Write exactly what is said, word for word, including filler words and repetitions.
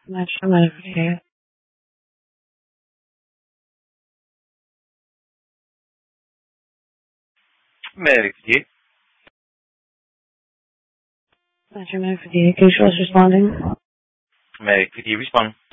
Metro over here. Medic for you. Metro over here. Case was responding. Medic for you, respond.